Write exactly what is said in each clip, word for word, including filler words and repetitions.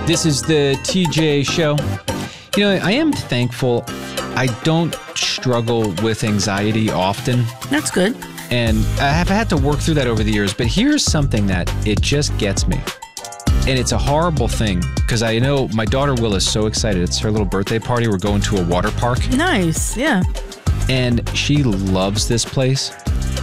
This is the T J Show. You know, I am thankful I don't struggle with anxiety often. That's good. And I have had to work through that over the years. But here's something that it just gets me. And it's a horrible thing because I know my daughter Will is so excited. It's her little birthday party. We're going to a water park. Nice, yeah. And she loves this place.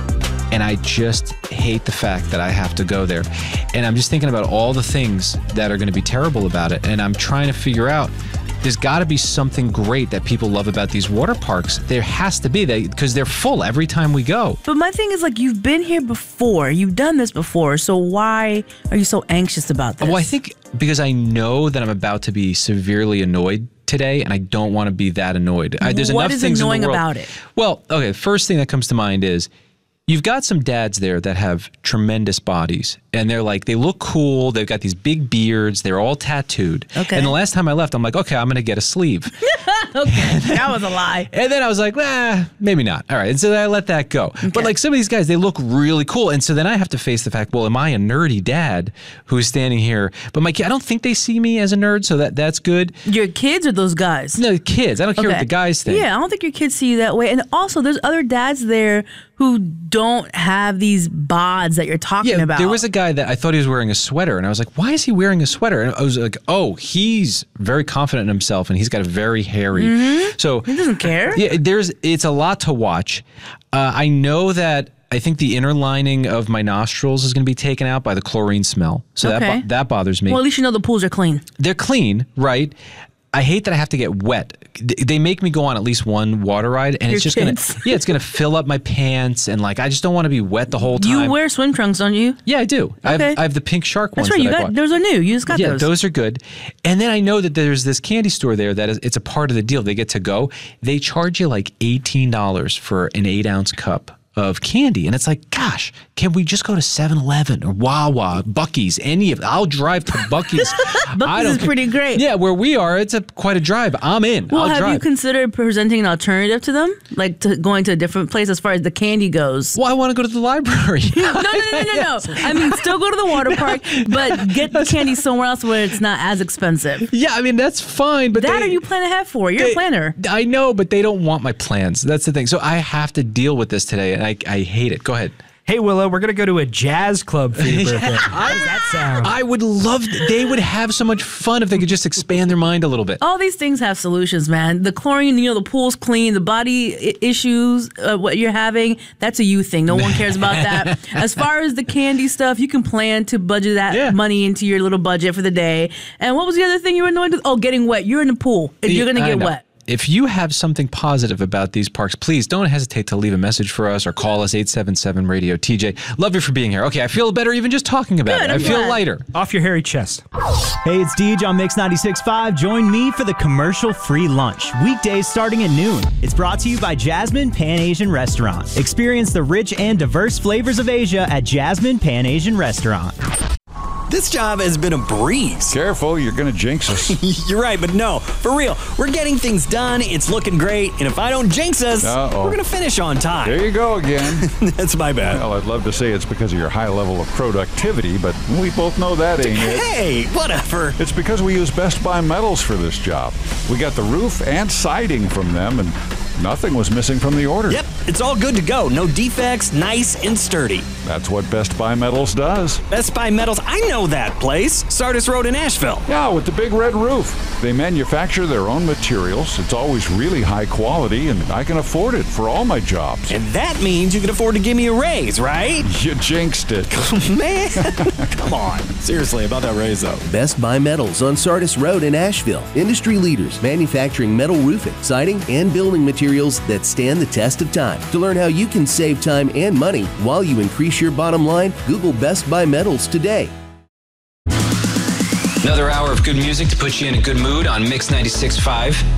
And I just hate the fact that I have to go there. And I'm just thinking about all the things that are going to be terrible about it. And I'm trying to figure out, there's got to be something great that people love about these water parks. There has to be, because they're full every time we go. But my thing is, like, you've been here before. You've done this before. So why are you so anxious about this? Well, I think because I know that I'm about to be severely annoyed today, and I don't want to be that annoyed. I, there's what enough is things annoying in the world. about it? Well, okay, first thing that comes to mind is you've got some dads there that have tremendous bodies, and they're like, they look cool. They've got these big beards. They're all tattooed. Okay. And the last time I left, I'm like, okay, I'm going to get a sleeve. Okay, that was a lie. And then I was like, ah, maybe not. All right. And so I let that go. Okay. But like some of these guys, they look really cool. And so then I have to face the fact, well, am I a nerdy dad who's standing here? But my kid, I don't think they see me as a nerd, so that that's good. Your kids or those guys? No, the kids. I don't care Okay. what the guys think. Yeah, I don't think your kids see you that way. And also, there's other dads there who don't have these bods that you're talking Yeah, about. there was a guy that I thought he was wearing a sweater, and I was like, why is he wearing a sweater? And I was like, oh, he's very confident in himself, and he's got a very hairy. Mm-hmm. So He doesn't care. Yeah, there's it's a lot to watch. Uh, I know that I think the inner lining of my nostrils is going to be taken out by the chlorine smell. So Okay. that bo- that bothers me. Well, at least you know the pools are clean. They're clean, right? I hate that I have to get wet. They make me go on at least one water ride, and Your it's just kids. gonna yeah, it's gonna fill up my pants, and like I just don't want to be wet the whole time. You wear swim trunks, don't you? Yeah, I do. I, Okay. have, I have the pink shark That's ones right. that You I got bought. those are new. You just got Yeah, those. those are good. And then I know that there's this candy store there that is, it's a part of the deal. They get to go. They charge you like eighteen dollars for an eight ounce cup of candy. And it's like, gosh, can we just go to seven eleven or Wawa, Buc-ee's, any of I'll drive to Buc-ee's. I Buc-ee's don't is care. pretty great. Yeah, where we are, it's a quite a drive. I'm in. Well, I'll have drive. you considered presenting an alternative to them, like to going to a different place as far as the candy goes? well, I want to go to the library. No, no, no, no, no, no. I mean, still go to the water park, but get the candy somewhere else where it's not as expensive. Yeah, I mean, that's fine. But That they, are you plan ahead for? You're they- a planner. I know, but they don't want my plans. That's the thing. So I have to deal with this today, and I, I hate it. Go ahead. Hey, Willow, we're going to go to a jazz club for your birthday. How does that sound? I would love, they would have so much fun if they could just expand their mind a little bit. All these things have solutions, man. The chlorine, you know, the pool's clean, the body I- issues, uh, what you're having, that's a you thing. No one cares about that. As far as the candy stuff, you can plan to budget that Yeah. money into your little budget for the day. And what was the other thing you were annoyed with? Oh, getting wet. You're in the pool. And you're going to I get know. wet. If you have something positive about these parks, please don't hesitate to leave a message for us or call us eight seven seven radio T J. Love you for being here. Okay, I feel better even just talking about Good, it. I I'm feel glad. lighter. Off your hairy chest. Hey, it's Deej on Mix ninety-six point five. Join me for the commercial-free lunch, weekdays starting at noon. It's brought to you by Jasmine Pan Asian Restaurant. Experience the rich and diverse flavors of Asia at Jasmine Pan Asian Restaurant. This job has been a breeze. Careful, you're going to jinx us. You're right, but no, for real. We're getting things done, it's looking great, and if I don't jinx us, Uh-oh. we're going to finish on time. There you go again. That's my bad. Well, I'd love to say it's because of your high level of productivity, but we both know that ain't it. Hey, whatever. It's because we use Best Buy metals for this job. We got the roof and siding from them, and nothing was missing from the order. Yep, it's all good to go. No defects, nice and sturdy. That's what Best Buy Metals does. Best Buy Metals, I know that place. Sardis Road in Asheville. Yeah, with the big red roof. They manufacture their own materials. It's always really high quality, and I can afford it for all my jobs. And that means you can afford to give me a raise, right? You jinxed it. Man, come on. Seriously, about that raise, though. Best Buy Metals on Sardis Road in Asheville. Industry leaders manufacturing metal roofing, siding, and building materials that stand the test of time. To learn how you can save time and money while you increase your bottom line, Google Best Buy Metals today. Another hour of good music to put you in a good mood on Mix ninety-six point five.